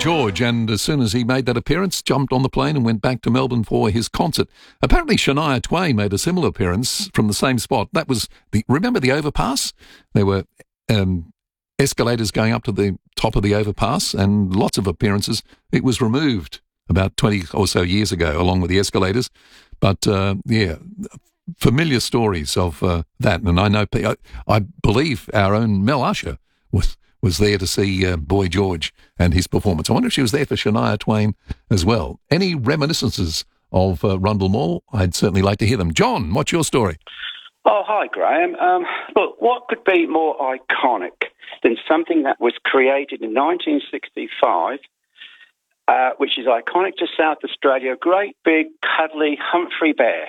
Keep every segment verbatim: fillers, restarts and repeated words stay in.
George, and as soon as he made that appearance, jumped on the plane and went back to Melbourne for his concert. Apparently, Shania Twain made a similar appearance from the same spot. That was the remember the overpass? There were um, escalators going up to the top of the overpass, and lots of appearances. It was removed about twenty or so years ago, along with the escalators. But uh, yeah, familiar stories of uh, that, and I know I, I believe our own Mel Usher was. was there to see uh, Boy George and his performance. I wonder if she was there for Shania Twain as well. Any reminiscences of uh, Rundle Mall? I'd certainly like to hear them. John, what's your story? Oh, hi, Graham. Um, look, what could be more iconic than something that was created in nineteen sixty-five, uh, which is iconic to South Australia, a great, big, cuddly Humphrey Bear.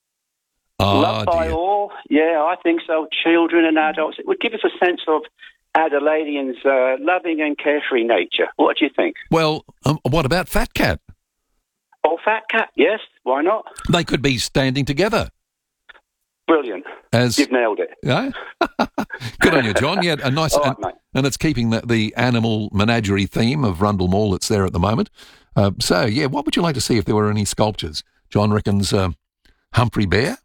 Oh, Loved by dear. all. Yeah, I think so. Children and adults. It would give us a sense of Adelaidean's uh, loving and carefree nature. What do you think? Well, um, what about Fat Cat? Oh, Fat Cat, yes, why not? They could be standing together. Brilliant. As You've nailed it. Yeah? Good on you, John. Yeah, a nice, All right, and, mate. and it's keeping the, the animal menagerie theme of Rundle Mall that's there at the moment. Uh, so, yeah, what would you like to see if there were any sculptures? John reckons uh, Humphrey Bear,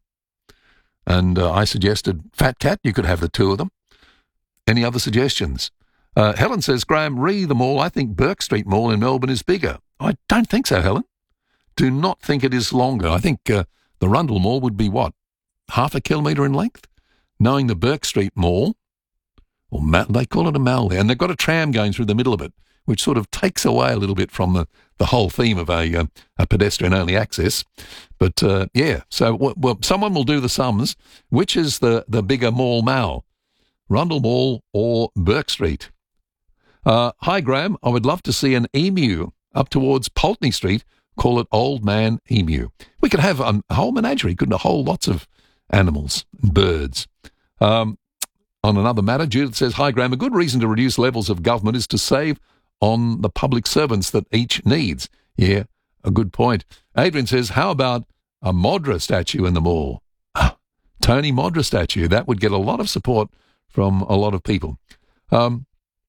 and uh, I suggested Fat Cat. You could have the two of them. Any other suggestions? Uh, Helen says, Graham, re the mall. I think Burke Street Mall in Melbourne is bigger. I don't think so, Helen. Do not think it is longer. I think uh, the Rundle Mall would be, what, half a kilometre in length? Knowing the Burke Street Mall, or ma- they call it a mall there, and they've got a tram going through the middle of it, which sort of takes away a little bit from the, the whole theme of a, uh, a pedestrian-only access. But, uh, yeah, so w- well, someone will do the sums. Which is the, the bigger mall now? Rundle Mall or Burke Street? Uh, hi, Graham. I would love to see an emu up towards Pulteney Street. Call it Old Man Emu. We could have um, a whole menagerie, couldn't a whole lots of animals and birds. Um, on another matter, Judith says, hi, Graham. A good reason to reduce levels of government is to save on the public servants that each needs. Yeah, a good point. Adrian says, how about a Modra statue in the mall? Ah, Tony Modra statue. That would get a lot of support from a lot of people. Um,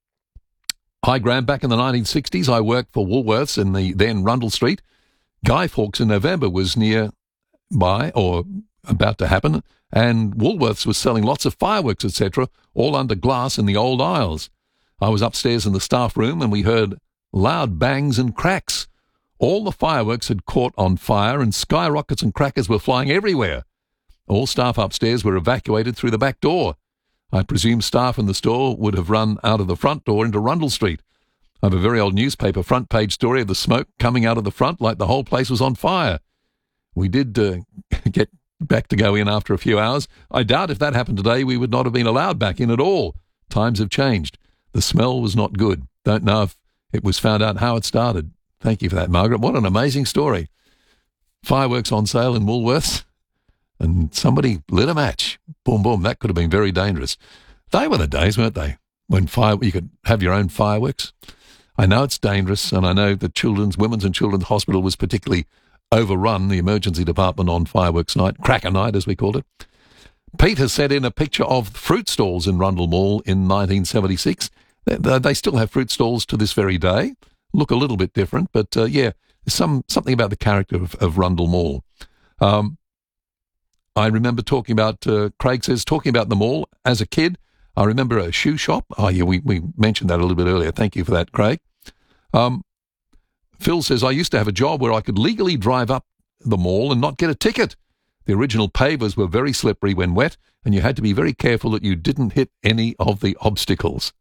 hi, Graham. Back in the nineteen sixties, I worked for Woolworths in the then Rundle Street. Guy Fawkes in November was nearby, or about to happen, and Woolworths was selling lots of fireworks, et cetera, all under glass in the old aisles. I was upstairs in the staff room, and we heard loud bangs and cracks. All the fireworks had caught on fire, and skyrockets and crackers were flying everywhere. All staff upstairs were evacuated through the back door. I presume staff in the store would have run out of the front door into Rundle Street. I have a very old newspaper front page story of the smoke coming out of the front like the whole place was on fire. We did uh, get back to go in after a few hours. I doubt if that happened today, we would not have been allowed back in at all. Times have changed. The smell was not good. Don't know if it was found out how it started. Thank you for that, Margaret. What an amazing story. Fireworks on sale in Woolworths, and somebody lit a match. Boom, boom. That could have been very dangerous. They were the days, weren't they, when fire you could have your own fireworks? I know it's dangerous, and I know the Children's, Women's and Children's Hospital was particularly overrun, the emergency department, on fireworks night, cracker night, as we called it. Pete has sent in a picture of fruit stalls in Rundle Mall in nineteen seventy-six. They, they still have fruit stalls to this very day. Look a little bit different, but, uh, yeah, there's some, something about the character of, of Rundle Mall. Um, I remember talking about, uh, Craig says, talking about the mall as a kid. I remember a shoe shop. Oh, yeah, we, we mentioned that a little bit earlier. Thank you for that, Craig. Um, Phil says, I used to have a job where I could legally drive up the mall and not get a ticket. The original pavers were very slippery when wet, and you had to be very careful that you didn't hit any of the obstacles.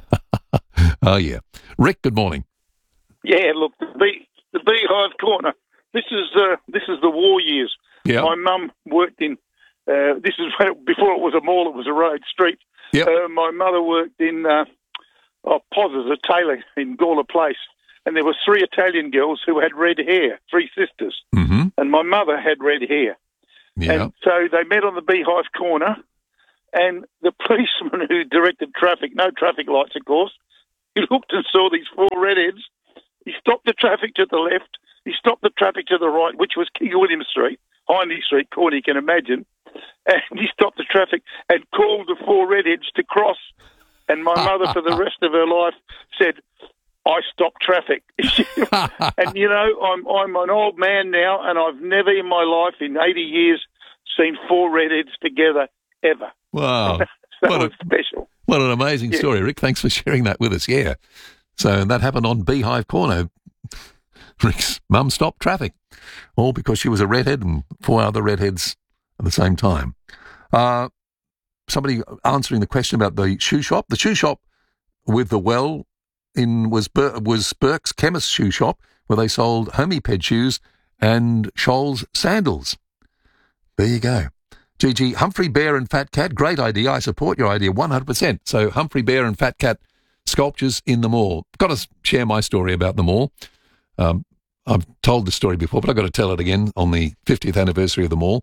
Oh, yeah. Rick, good morning. Yeah, look, the, bee, the Beehive Corner. This is uh, this is the war years. Yeah. My mum worked in. Uh, this is when it, before it was a mall; it was a road street. Yep. Uh, my mother worked in uh, oh, Poz's, a tailor in Gawler Place, and there were three Italian girls who had red hair, three sisters, Mm-hmm. and my mother had red hair. Yeah. And so they met on the Beehive Corner, and the policeman who directed traffic, no traffic lights, of course, he looked and saw these four redheads. He stopped the traffic to the left. He stopped the traffic to the right, which was King William Street, Hindley Street, corner you can imagine. And he stopped the traffic and called the four redheads to cross. And my mother, for the rest of her life, said, I stop traffic. And, you know, I'm I'm an old man now, and I've never in my life, in eighty years, seen four redheads together, ever. Wow. that what was a, special. What an amazing yeah. story, Rick. Thanks for sharing that with us. Yeah. So that happened on Beehive Corner. Rick's mum stopped traffic, all because she was a redhead and four other redheads at the same time. Uh, somebody answering the question about the shoe shop. The shoe shop with the well in was Bur- was Burke's Chemist shoe shop, where they sold Homiped shoes and Scholl's sandals. There you go. Gigi, Humphrey Bear and Fat Cat, great idea. I support your idea one hundred percent. So Humphrey Bear and Fat Cat sculptures in the mall. Got to share my story about the mall. Um, I've told this story before, but I've got to tell it again on the fiftieth anniversary of the mall.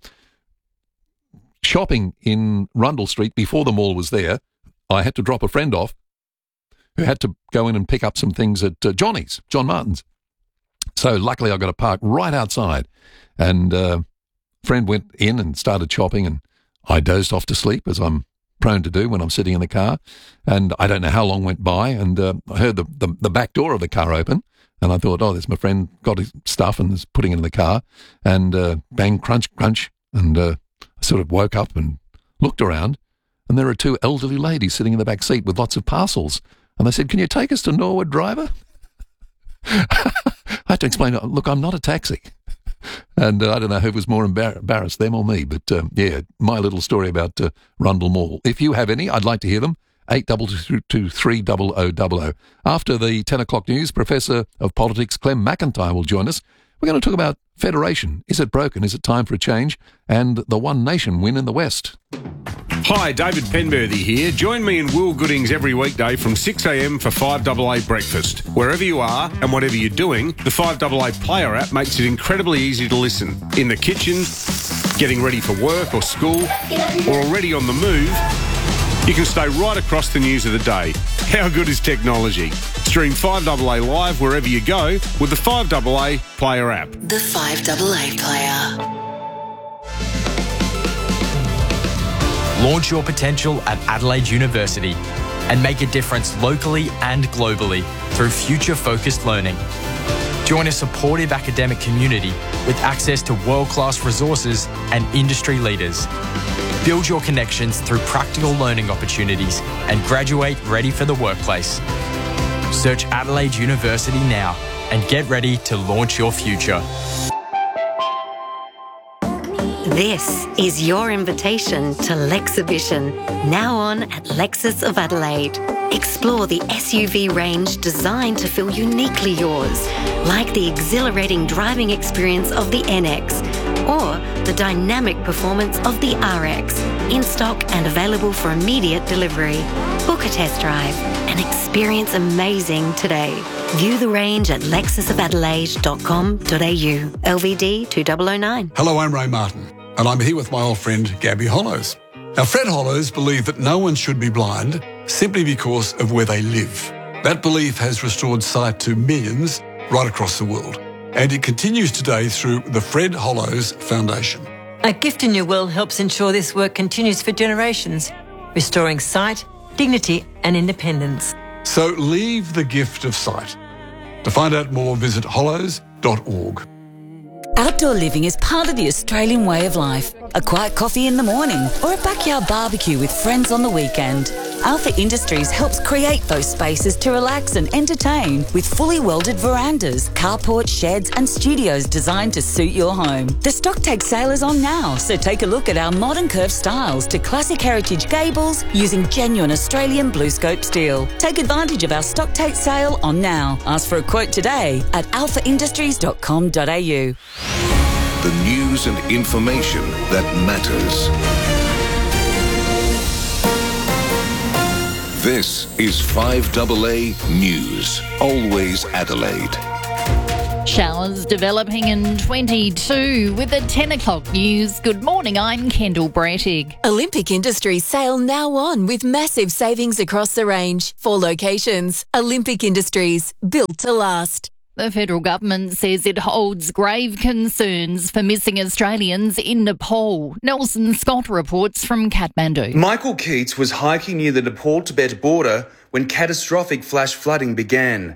Shopping in Rundle Street before the mall was there, I had to drop a friend off who had to go in and pick up some things at uh, Johnny's, John Martin's. So luckily I got to park right outside, and uh, friend went in and started shopping, and I dozed off to sleep, as I'm prone to do when I'm sitting in the car, and I don't know how long went by, and uh, I heard the, the, the back door of the car open, and I thought, oh, there's my friend, got his stuff and is putting it in the car, and uh, bang, crunch, crunch, and uh, I sort of woke up and looked around, and there are two elderly ladies sitting in the back seat with lots of parcels, and they said, can you take us to Norwood, driver? I had to explain, look, I'm not a taxi. And uh, I don't know who was more embar- embarrassed, them or me, but um, yeah, my little story about uh, Rundle Mall. If you have any, I'd like to hear them. eight two two three zero zero zero zero. After the ten o'clock news, Professor of Politics Clem McIntyre will join us. We're going to talk about federation. Is it broken? Is it time for a change? And the One Nation win in the West. Hi, David Penberthy here. Join me and Will Goodings every weekday from six a.m. for five A A Breakfast. Wherever you are and whatever you're doing, the five A A Player app makes it incredibly easy to listen. In the kitchen, getting ready for work or school, or already on the move, you can stay right across the news of the day. How good is technology? Stream five A A live wherever you go with the five A A Player app. The five A A Player. Launch your potential at Adelaide University and make a difference locally and globally through future-focused learning. Join a supportive academic community with access to world-class resources and industry leaders. Build your connections through practical learning opportunities and graduate ready for the workplace. Search Adelaide University now and get ready to launch your future. This is your invitation to Lexibition, now on at Lexus of Adelaide. Explore the S U V range designed to feel uniquely yours, like the exhilarating driving experience of the N X or the dynamic performance of the R X, in stock and available for immediate delivery. Book a test drive and experience amazing today. View the range at lexus of adelaide dot com dot a u. L V D two thousand nine. Hello, I'm Ray Martin, and I'm here with my old friend Gabby Hollows. Now, Fred Hollows believed that no one should be blind simply because of where they live. That belief has restored sight to millions right across the world, and it continues today through the Fred Hollows Foundation. A Gift in Your Will helps ensure this work continues for generations, restoring sight, dignity and independence. So leave the gift of sight. To find out more, visit hollows dot org. Outdoor living is part of the Australian way of life. A quiet coffee in the morning or a backyard barbecue with friends on the weekend. Alpha Industries helps create those spaces to relax and entertain with fully welded verandas, carports, sheds and studios designed to suit your home. The Stocktake sale is on now, so take a look at our modern curved styles to classic heritage gables using genuine Australian BlueScope steel. Take advantage of our Stocktake sale on now. Ask for a quote today at alpha industries dot com dot a u. The news and information that matters. This is five A A News, always Adelaide. Showers developing in twenty-two with the ten o'clock news. Good morning, I'm Kendall Brettig. Olympic Industries sale now on with massive savings across the range. Four locations. Olympic Industries, built to last. The federal government says it holds grave concerns for missing Australians in Nepal. Nelson Scott reports from Kathmandu. Michael Keats was hiking near the Nepal-Tibet border when catastrophic flash flooding began.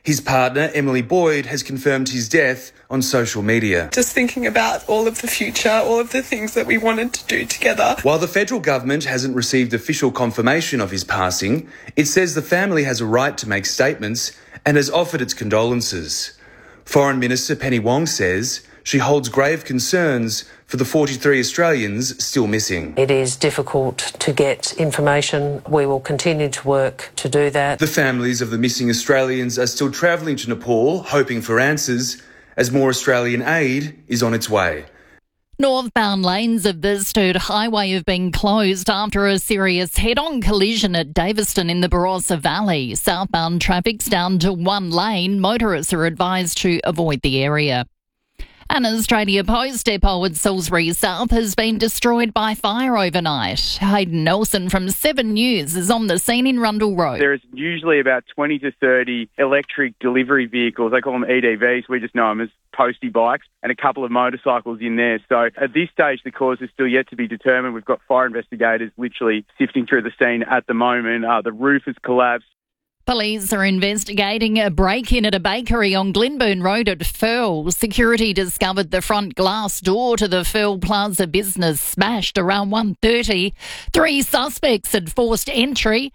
His partner, Emily Boyd, has confirmed his death on social media. Just thinking about all of the future, all of the things that we wanted to do together. While the federal government hasn't received official confirmation of his passing, it says the family has a right to make statements and has offered its condolences. Foreign Minister Penny Wong says she holds grave concerns for the forty-three Australians still missing. It is difficult to get information. We will continue to work to do that. The families of the missing Australians are still travelling to Nepal, hoping for answers, as more Australian aid is on its way. Northbound lanes of the Sturt Highway have been closed after a serious head-on collision at Daveston in the Barossa Valley. Southbound traffic's down to one lane. Motorists are advised to avoid the area. An Australia Post depot at Salisbury South has been destroyed by fire overnight. Hayden Nelson from Seven News is on the scene in Rundle Road. There's usually about twenty to thirty electric delivery vehicles. They call them E D Vs. We just know them as postie bikes, and a couple of motorcycles in there. So at this stage, the cause is still yet to be determined. We've got fire investigators literally sifting through the scene at the moment. Uh, the roof has collapsed. Police are investigating a break-in at a bakery on Glenburn Road at Firle. Security discovered the front glass door to the Firle Plaza business smashed around one thirty. Three suspects had forced entry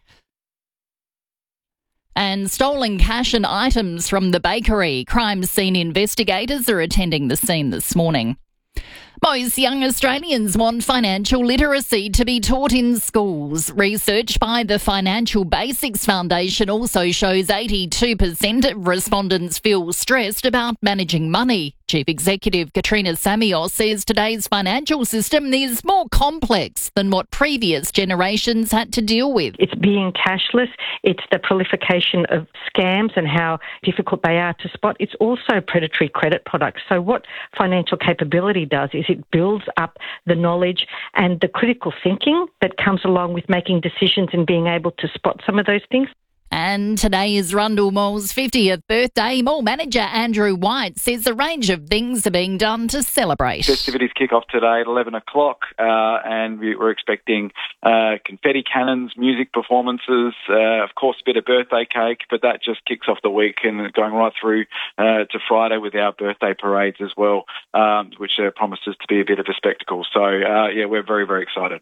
and stolen cash and items from the bakery. Crime scene investigators are attending the scene this morning. Most young Australians want financial literacy to be taught in schools. Research by the Financial Basics Foundation also shows eighty-two percent of respondents feel stressed about managing money. Chief Executive Katrina Samios says today's financial system is more complex than what previous generations had to deal with. It's being cashless, it's the proliferation of scams and how difficult they are to spot. It's also predatory credit products. So what financial capability does is it builds up the knowledge and the critical thinking that comes along with making decisions and being able to spot some of those things. And today is Rundle Mall's fiftieth birthday. Mall manager Andrew White says a range of things are being done to celebrate. Festivities kick off today at eleven o'clock, uh, and we, we're expecting uh, confetti cannons, music performances, uh, of course a bit of birthday cake, but that just kicks off the week and going right through uh, to Friday with our birthday parades as well, um, which uh, promises to be a bit of a spectacle. So, uh, yeah, we're very, very excited.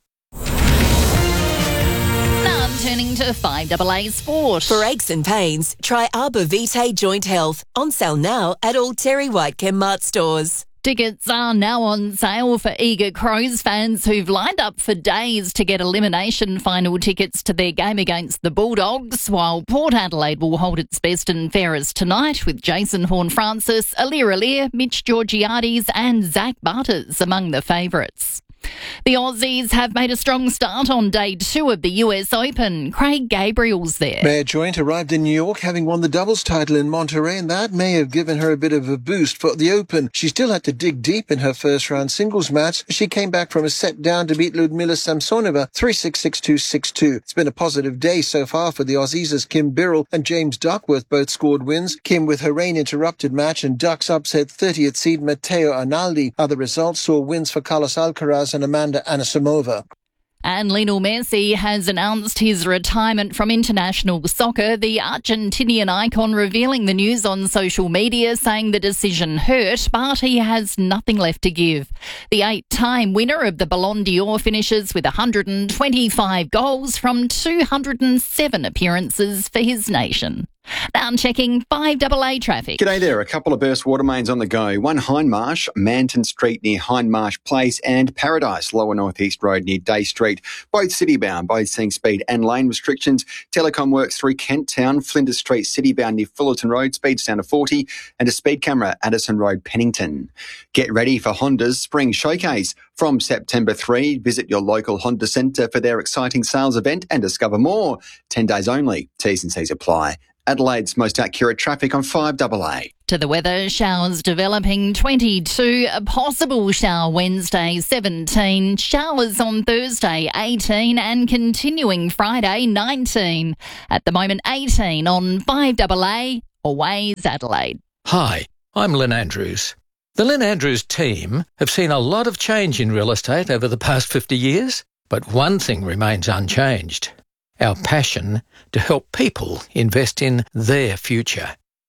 Turning to five double A Sport. For aches and pains, try Arbor Vitae Joint Health. On sale now at all Terry White Chemmart stores. Tickets are now on sale for eager Crows fans who've lined up for days to get elimination final tickets to their game against the Bulldogs, while Port Adelaide will hold its best and fairest tonight with Jason Horne-Francis, Alir Alir, Mitch Georgiades and Zach Butters among the favourites. The Aussies have made a strong start on day two of the U S Open. Craig Gabriel's there. Maya Joint arrived in New York having won the doubles title in Monterrey, and that may have given her a bit of a boost for the Open. She still had to dig deep in her first round singles match. She came back from a set down to beat Ludmila Samsonova three six, six two, six two. It's been a positive day so far for the Aussies as Kim Birrell and James Duckworth both scored wins. Kim with her rain-interrupted match and Ducks upset thirtieth seed Matteo Arnaldi. Other results saw wins for Carlos Alcaraz and Amanda Anisimova. And Lionel Messi has announced his retirement from international soccer. The Argentinian icon revealing the news on social media, saying the decision hurt, but he has nothing left to give. The eight-time winner of the Ballon d'Or finishes with one hundred twenty-five goals from two hundred seven appearances for his nation. Now checking five double A traffic. G'day there. A couple of burst water mains on the go. One Hindmarsh, Manton Street near Hindmarsh Place, and Paradise, Lower North East Road near Day Street. Both city-bound, both seeing speed and lane restrictions. Telecom works through Kent Town, Flinders Street city-bound near Fullerton Road, speeds down to forty, and a speed camera, Addison Road, Pennington. Get ready for Honda's Spring Showcase. From September third, visit your local Honda Centre for their exciting sales event and discover more. ten days only. T's and C's apply. Adelaide's most accurate traffic on five double A. To the weather, showers developing twenty-two, a possible shower Wednesday seventeen, showers on Thursday eighteen and continuing Friday nineteen. At the moment eighteen on five double A, Always Adelaide. Hi, I'm Lynn Andrews. The Lynn Andrews team have seen a lot of change in real estate over the past fifty years, but one thing remains unchanged. Our passion to help people invest in their future.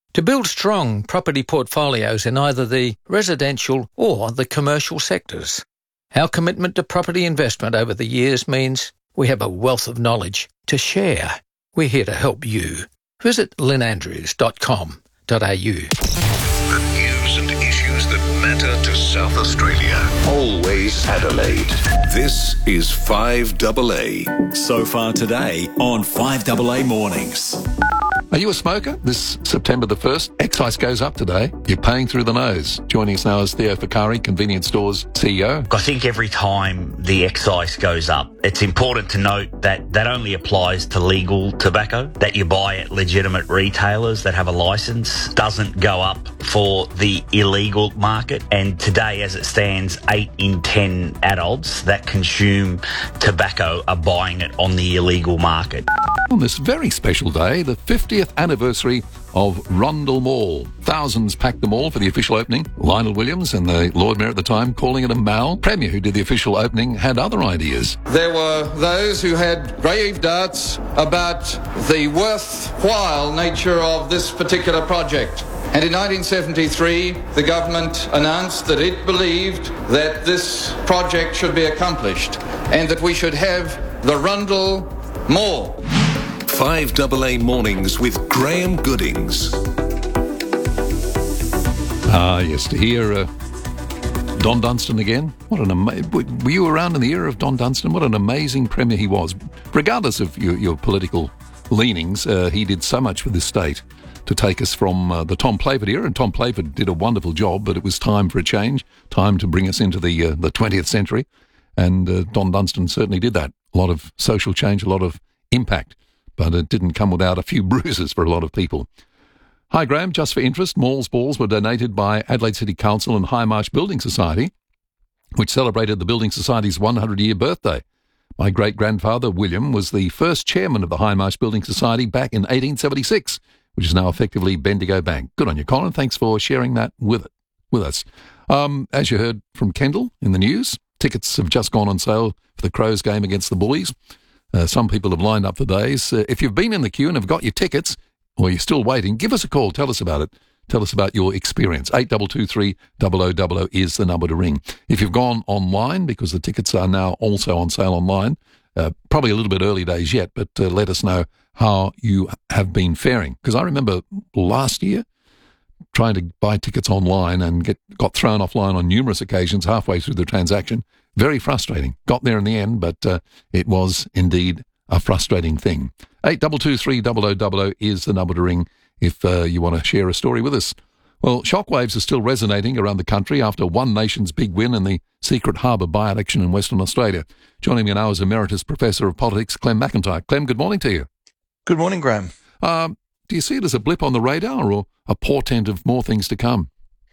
to build strong property portfolios in either the residential or the commercial sectors. Our commitment to property investment over the years means we have a wealth of knowledge to share. We're here to help you. Visit lynn andrews dot com dot a u. The news and issues that matter to South Australia. Always Adelaide. This is five double A. So far today on five double A Mornings. Are you a smoker? This September the first, excise goes up today. You're paying through the nose. Joining us now is Theo Ficari, Convenience Stores C E O. I think every time the excise goes up, it's important to note that that only applies to legal tobacco that you buy at legitimate retailers that have a licence. Doesn't go up for the illegal market. And today, as it stands, eight in ten adults that consume tobacco are buying it on the illegal market. On this very special day, the fiftieth anniversary of Rundle Mall. Thousands packed the mall for the official opening. Lionel Williams and the Lord Mayor at the time calling it a mall. Premier, who did the official opening, had other ideas. There were those who had grave doubts about the worthwhile nature of this particular project. And in nineteen seventy-three, the government announced that it believed that this project should be accomplished and that we should have the Rundle Mall. five double A Mornings with Graham Goodings. Ah, yes, to hear uh, Don Dunstan again. What an ama- Were you around in the era of Don Dunstan? What an amazing Premier he was. Regardless of your, your political leanings, uh, he did so much for this state to take us from uh, the Tom Playford era, and Tom Playford did a wonderful job, but it was time for a change, time to bring us into the uh, the twentieth century, and uh, Don Dunstan certainly did that. A lot of social change, a lot of impact, but it didn't come without a few bruises for a lot of people. Hi, Graham. Just for interest, Mall's balls were donated by Adelaide City Council and High Marsh Building Society, which celebrated the Building Society's one hundred year birthday. My great-grandfather, William, was the first chairman of the High Marsh Building Society back in eighteen seventy-six, which is now effectively Bendigo Bank. Good on you, Colin. Thanks for sharing that with it, with us. Um, as you heard from Kendall in the news, tickets have just gone on sale for the Crows game against the Bullies. Uh, some people have lined up for days. Uh, if you've been in the queue and have got your tickets, or you're still waiting, give us a call. Tell us about it. Tell us about your experience. eight two two three, zero zero zero zero is the number to ring. If you've gone online, because the tickets are now also on sale online, uh, probably a little bit early days yet, but uh, let us know how you have been faring. Because I remember last year trying to buy tickets online and get got thrown offline on numerous occasions halfway through the transaction. Very frustrating. Got there in the end, but uh, it was indeed a frustrating thing. eight two two three, zero zero zero zero is the number to ring if uh, you want to share a story with us. Well, shockwaves are still resonating around the country after One Nation's big win in the Secret Harbour by-election in Western Australia. Joining me now is Emeritus Professor of Politics, Clem McIntyre. Clem, good morning to you. Good morning, Graham. Um, do you see it as a blip on the radar or a portent of more things to come?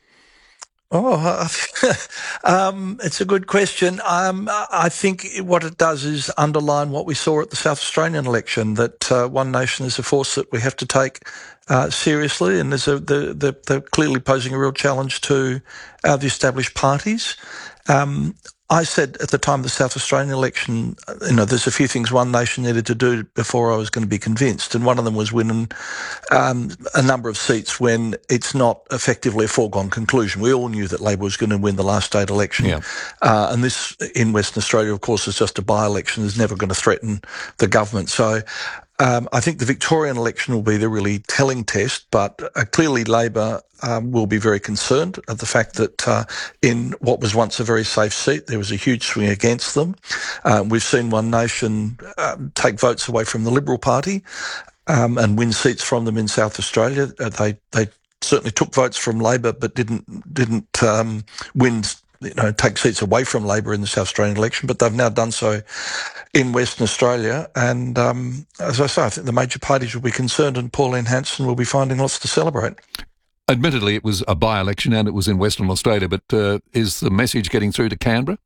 Oh, uh, um, it's a good question. Um, I think what it does is underline what we saw at the South Australian election, that uh, One Nation is a force that we have to take uh, seriously, and there's a, the, the, they're clearly posing a real challenge to uh, the established parties. Um, I said at the time of the South Australian election, you know, there's a few things One Nation needed to do before I was going to be convinced, and one of them was winning um, a number of seats when it's not effectively a foregone conclusion. We all knew that Labor was going to win the last state election, yeah. uh, and this in Western Australia, of course, is just a by-election. It's never going to threaten the government. So um, I think the Victorian election will be the really telling test, but uh, clearly Labor Um, will be very concerned at the fact that uh, in what was once a very safe seat, there was a huge swing against them. Uh, we've seen One Nation uh, take votes away from the Liberal Party um, and win seats from them in South Australia. Uh, they they certainly took votes from Labor, but didn't didn't um, win. You know, take seats away from Labor in the South Australian election, but they've now done so in Western Australia. And um, as I say, I think the major parties will be concerned, and Pauline Hanson will be finding lots to celebrate. Admittedly, it was a by-election and it was in Western Australia, but uh, is the message getting through to Canberra?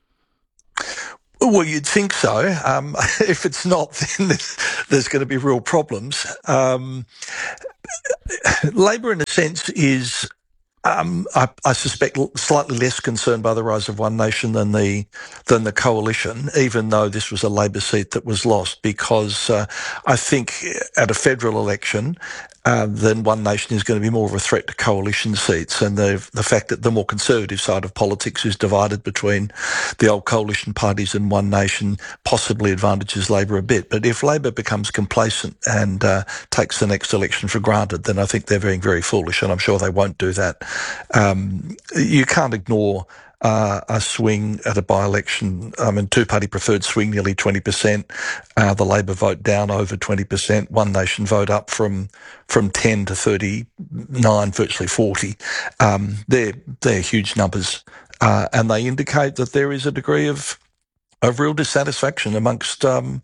Well, you'd think so. Um, if it's not, then there's, there's going to be real problems. Um, Labor, in a sense, is, um, I, I suspect, slightly less concerned by the rise of One Nation than the than the coalition, even though this was a Labor seat that was lost, because uh, I think at a federal election, uh, then One Nation is going to be more of a threat to coalition seats, and the the fact that the more conservative side of politics is divided between the old coalition parties and One Nation possibly advantages Labor a bit. But if Labor becomes complacent and uh, takes the next election for granted, then I think they're being very foolish, and I'm sure they won't do that. Um, you can't ignore Uh, a swing at a by-election. I mean, two-party preferred swing nearly twenty percent. Uh, the Labor vote down over twenty percent. One Nation vote up from from ten to thirty-nine, virtually forty. Um, they're they're huge numbers, uh, and they indicate that there is a degree of of real dissatisfaction amongst um,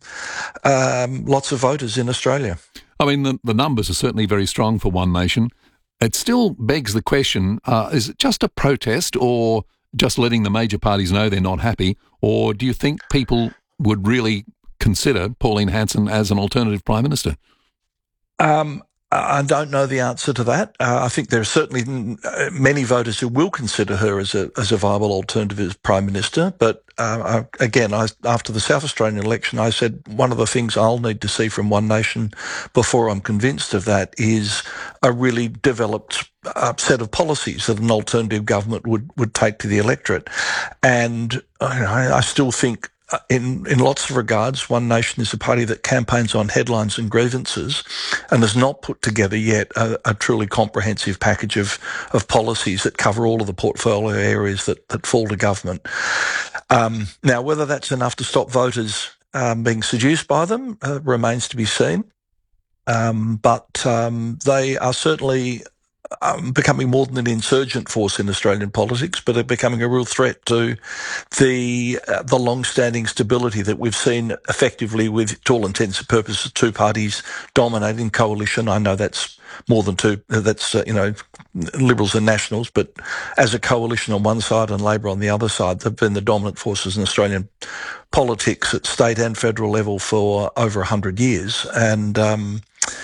um, lots of voters in Australia. I mean, the, the numbers are certainly very strong for One Nation. It still begs the question: uh, is it just a protest, or just letting the major parties know they're not happy, or do you think people would really consider Pauline Hanson as an alternative Prime Minister? Um, I don't know the answer to that. Uh, I think there are certainly many voters who will consider her as a as a viable alternative as Prime Minister. But uh, again, I, after the South Australian election, I said one of the things I'll need to see from One Nation before I'm convinced of that is a really developed uh, set of policies that an alternative government would, would take to the electorate. And you know, I, I still think In in lots of regards, One Nation is a party that campaigns on headlines and grievances and has not put together yet a, a truly comprehensive package of, of policies that cover all of the portfolio areas that, that fall to government. Um, now, whether that's enough to stop voters um, being seduced by them uh, remains to be seen. Um, but um, they are certainly Um, becoming more than an insurgent force in Australian politics, but they're becoming a real threat to the uh, the long-standing stability that we've seen effectively with, to all intents and purposes, two parties dominating coalition. I know that's more than two, that's, uh, you know, Liberals and Nationals, but as a coalition on one side and Labor on the other side, they've been the dominant forces in Australian politics at state and federal level for over one hundred years. And um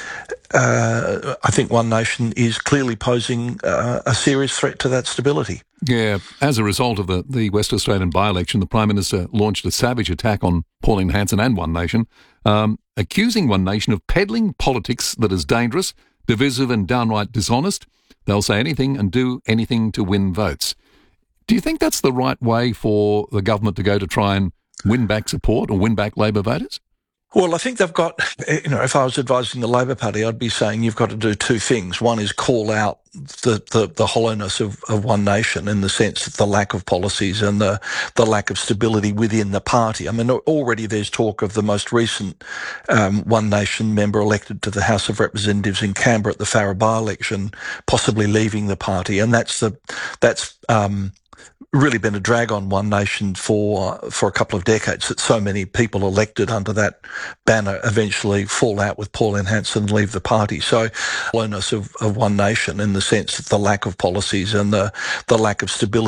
Uh, I think One Nation is clearly posing uh, a serious threat to that stability. Yeah, as a result of the, the West Australian by-election, the Prime Minister launched a savage attack on Pauline Hanson and One Nation, um, accusing One Nation of peddling politics that is dangerous, divisive and downright dishonest. They'll say anything and do anything to win votes. Do you think that's the right way for the government to go to try and win back support or win back Labor voters? Well, I think they've got, you know, if I was advising the Labor Party, I'd be saying you've got to do two things. One is call out the, the, the hollowness of, of One Nation in the sense that the lack of policies and the, the lack of stability within the party. I mean, already there's talk of the most recent um, One Nation member elected to the House of Representatives in Canberra at the Farrer by-election possibly leaving the party. And that's the, that's, um, really been a drag on One Nation for for a couple of decades, that so many people elected under that banner eventually fall out with Pauline Hanson and leave the party. So the hollowness of, of One Nation in the sense that the lack of policies and the, the lack of stability